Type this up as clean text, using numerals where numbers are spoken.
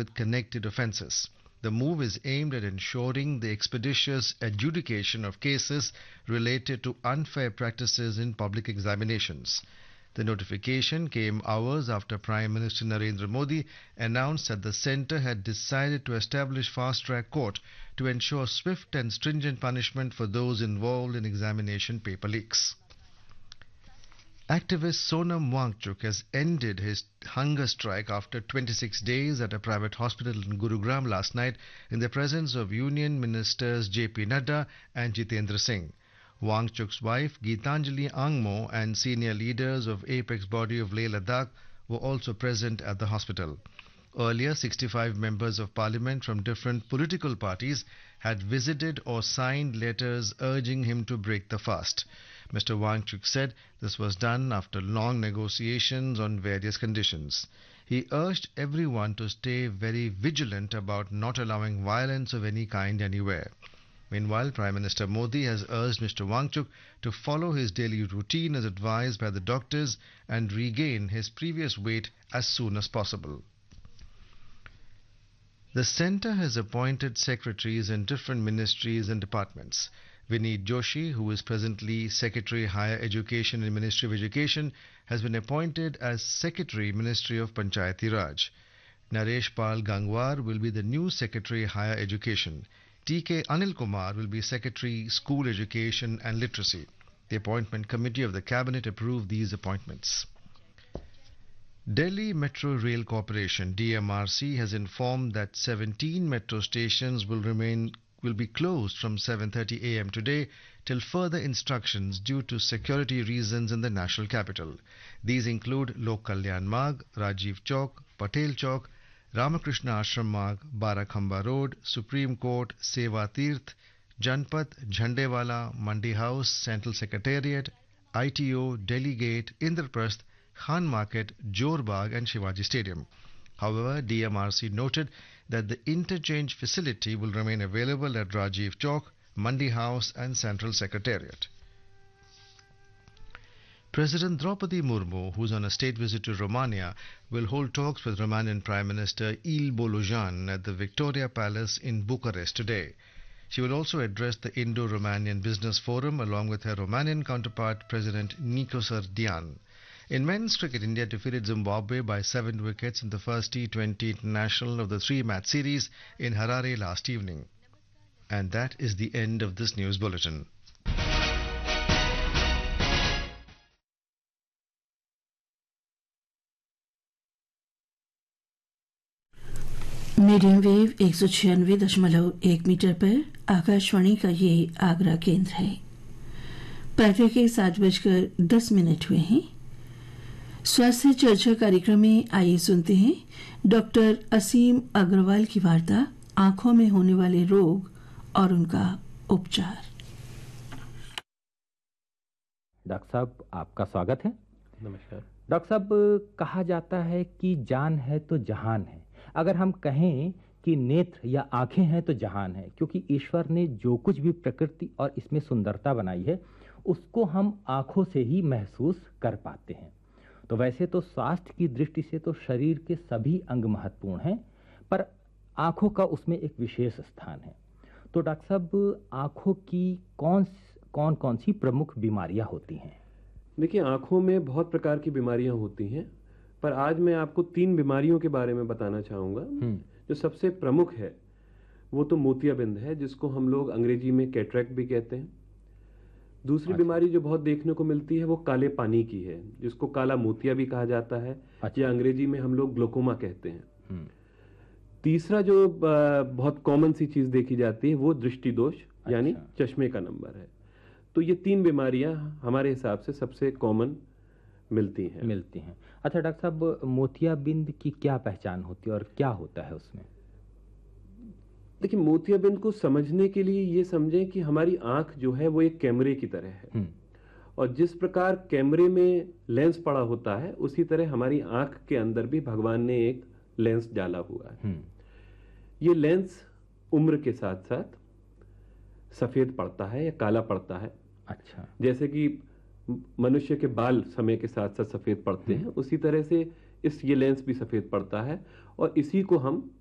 with connected offences. The move is aimed at ensuring the expeditious adjudication of cases related to unfair practices in public examinations. The notification came hours after Prime Minister Narendra Modi announced that the centre had decided to establish fast-track court to ensure swift and stringent punishment for those involved in examination paper leaks. Activist Sonam Wangchuk has ended his hunger strike after 26 days at a private hospital in Gurugram last night in the presence of Union Ministers J.P. Nadda and Jitendra Singh. Wangchuk's wife Geetanjali Angmo and senior leaders of Apex Body of Leh Ladakh were also present at the hospital. Earlier, 65 members of parliament from different political parties had visited or signed letters urging him to break the fast. Mr. Wangchuk said this was done after long negotiations on various conditions. He urged everyone to stay very vigilant about not allowing violence of any kind anywhere. Meanwhile, Prime Minister Modi has urged Mr. Wangchuk to follow his daily routine as advised by the doctors and regain his previous weight as soon as possible. The centre has appointed secretaries in different ministries and departments. Vineet Joshi, who is presently Secretary Higher Education in Ministry of Education, has been appointed as Secretary Ministry of Panchayati Raj. Naresh Pal Gangwar will be the new Secretary Higher Education. T.K. Anil Kumar will be Secretary School Education and Literacy. The appointment committee of the Cabinet approved these appointments. Delhi Metro Rail Corporation DMRC has informed that 17 metro stations will be closed from 7:30 a.m. today till further instructions due to security reasons in the national capital. These include Lok Kalyan Marg, Rajiv Chowk, Patel Chowk, Ramakrishna Ashram Marg, Barakhamba Road, Supreme Court, Seva Tirth, Janpat, Jhandewala, Mandi House, Central Secretariat, ITO, Delhi Gate, Indraprasth, Khan Market, Jorbagh and Shivaji Stadium. However, DMRC noted that the interchange facility will remain available at Rajiv Chowk, Mandi House and Central Secretariat. President Draupadi Murmu, who is on a state visit to Romania, will hold talks with Romanian Prime Minister Il Bolojan at the Victoria Palace in Bucharest today. She will also address the Indo-Romanian Business Forum along with her Romanian counterpart, President Nicu Sărdean. In men's cricket, India defeated Zimbabwe by 7 wickets in the first T20 international of the 3-match series in Harare last evening. And that is the end of this news bulletin. Medium wave 196.1 metre पर आकाशवाणी का ये आगरा केंद्र है। प्रातः के 7:10 हुए हैं। स्वास्थ्य चर्चा कार्यक्रम में आइए सुनते हैं डॉक्टर असीम अग्रवाल की वार्ता आंखों में होने वाले रोग और उनका उपचार। डॉक्टर साहब, आपका स्वागत है। नमस्कार। डॉक्टर साहब, कहा जाता है कि जान है तो जहान है। अगर हम कहें कि नेत्र या आंखें हैं तो जहान है, क्योंकि ईश्वर ने जो कुछ भी प्रकृति और इसमें सुंदरता बनाई है उसको हम आंखों से ही महसूस कर पाते हैं। तो वैसे तो स्वास्थ्य की दृष्टि से तो शरीर के सभी अंग महत्वपूर्ण हैं, पर आंखों का उसमें एक विशेष स्थान है। तो डॉक्टर साहब, आंखों की कौन कौन सी प्रमुख बीमारियां होती हैं? देखिए, आंखों में बहुत प्रकार की बीमारियां होती हैं, पर आज मैं आपको 3 बीमारियों के बारे में बताना चाहूँगा। जो सबसे प्रमुख है वो तो मोतियाबिंद है, जिसको हम लोग अंग्रेजी में कैटरैक्ट भी कहते हैं। दूसरी बीमारी जो बहुत देखने को मिलती है वो काले पानी की है, जिसको काला मोतिया भी कहा जाता है, या अंग्रेजी में हम लोग ग्लोकोमा कहते हैं। तीसरा जो बहुत कॉमन सी चीज देखी जाती है वो दृष्टि दोष, यानी चश्मे का नंबर है। तो ये 3 बीमारियां हमारे हिसाब से सबसे कॉमन मिलती हैं। अच्छा डॉक्टर साहब, मोतियाबिंद की क्या पहचान होती है और क्या होता है उसमें? देखिए, मोतियाबिंद को समझने के लिए ये समझें कि हमारी आंख जो है वो एक कैमरे की तरह है, और जिस प्रकार कैमरे में लेंस पड़ा होता है उसी तरह हमारी आंख के अंदर भी भगवान ने एक लेंस डाला हुआ है। ये लेंस उम्र के साथ साथ सफेद पड़ता है या काला पड़ता है। अच्छा। जैसे कि मनुष्य के बाल समय के साथ साथ सफेद पड़ते हैं, उसी तरह से ये लेंस भी सफेद पड़ता है, और इसी को हम